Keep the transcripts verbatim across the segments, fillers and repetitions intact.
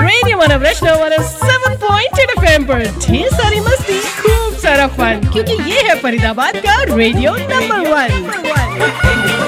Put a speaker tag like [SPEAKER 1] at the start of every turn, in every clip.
[SPEAKER 1] Radio मनोरंजन one seven point eight F M पर ढेर सारी मस्ती, खूब सारा फन, क्योंकि ये है फरीदाबाद का radio number one.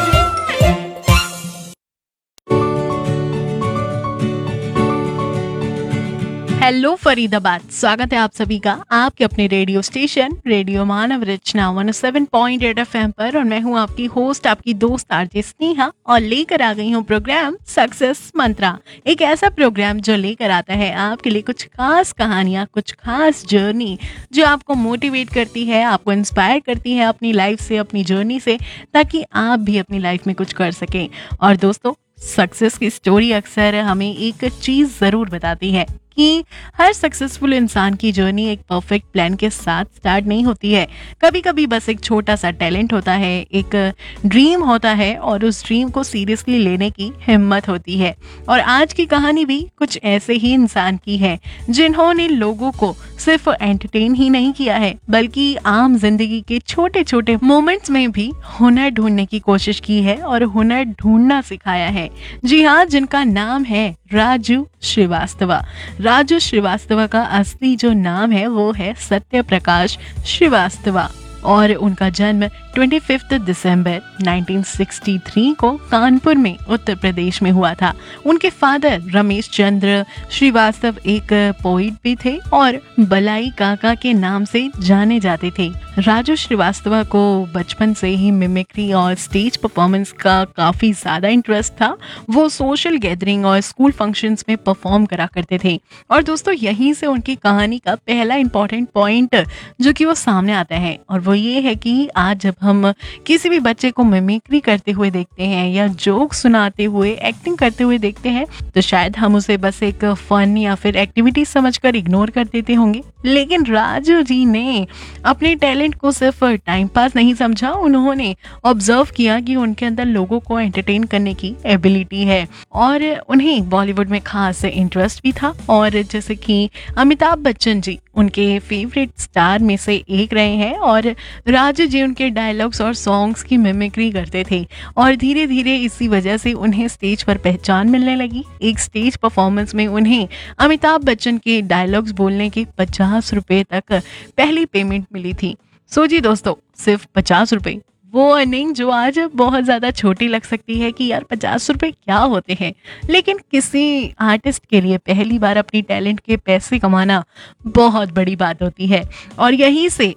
[SPEAKER 2] Hello Faridabad, स्वागत है आप सभी का आपके अपने रेडियो स्टेशन रेडियो मानव रचना one seven point eight F M पर। और मैं हूं आपकी होस्ट, आपकी दोस्त आरजे स्नेहा, और लेकर आ गई हूं प्रोग्राम सक्सेस मंत्रा। एक ऐसा प्रोग्राम जो लेकर आता है आपके लिए कुछ खास कहानियां, कुछ खास जर्नी जो आपको मोटिवेट करती है, आपको इंस्पायर करती है अपनी लाइफ से, अपनी जर्नी से, ताकि आप भी अपनी लाइफ में कुछ कर सकें। और दोस्तों, सक्सेस की स्टोरी अक्सर हमें एक चीज जरूर बताती है कि हर सक्सेसफुल इंसान की जर्नी एक परफेक्ट प्लान के साथ स्टार्ट नहीं होती है। कभी कभी बस एक छोटा सा टैलेंट होता है, एक ड्रीम होता है, और उस ड्रीम को सीरियसली लेने की हिम्मत होती है। और आज की कहानी भी कुछ ऐसे ही इंसान की है, जिन्होंने लोगों को सिर्फ एंटरटेन ही नहीं किया है, बल्कि आम जिंदगी के छोटे छोटे मोमेंट्स में भी हुनर ढूंढने की कोशिश की है और हुनर ढूंढना सिखाया है। जी हाँ, जिनका नाम है राजू श्रीवास्तव। राजू श्रीवास्तव का असली जो नाम है वो है सत्य प्रकाश श्रीवास्तव, और उनका जन्म पच्चीस दिसंबर उन्नीस सौ तिरसठ को कानपुर में उत्तर प्रदेश में हुआ था। उनके फादर रमेश चंद्र श्रीवास्तव एक पोइट भी थे और बलाई काका के नाम से जाने जाते थे। राजू श्रीवास्तव को बचपन से ही मिमिक्री और स्टेज परफॉर्मेंस का काफी ज्यादा इंटरेस्ट था। वो सोशल गैदरिंग और स्कूल फंक्शंस में परफॉर्म करा करते थे। और दोस्तों, यहीं से उनकी कहानी का पहला इंपॉर्टेंट पॉइंट जो कि वो सामने आता है, और वो ये है कि आज जब हम किसी भी बच्चे को मिमिक्री करते हुए देखते हैं या जोक सुनाते हुए, एक्टिंग करते हुए देखते हैं, तो शायद हम उसे बस एक फन या फिर एक्टिविटी समझकर इग्नोर कर देते होंगे। लेकिन राजू जी ने अपने टैलेंट को सिर्फ टाइम पास नहीं समझा, उन्होंने ऑब्जर्व किया कि उनके अंदर लोगों को एंटरटेन करने की एबिलिटी है, और उन्हें बॉलीवुड में खास इंटरेस्ट भी था। और जैसे कि अमिताभ बच्चन जी उनके फेवरेट स्टार में से एक रहे हैं, और राजू जी उनके डायलॉग्स और सॉन्ग्स की मिमिक्री करते थे, और धीरे धीरे इसी वजह से उन्हें स्टेज पर पहचान मिलने लगी। एक स्टेज परफॉर्मेंस में उन्हें अमिताभ बच्चन के डायलॉग्स बोलने के पचास रुपए तक पहली पेमेंट मिली थी। सोचिए दोस्तों, सिर्फ पचास रुपए, वो अर्निंग जो आज बहुत ज़्यादा छोटी लग सकती है कि यार पचास रुपए क्या होते हैं, लेकिन किसी आर्टिस्ट के लिए पहली बार अपनी टैलेंट के पैसे कमाना बहुत बड़ी बात होती है। और यहीं से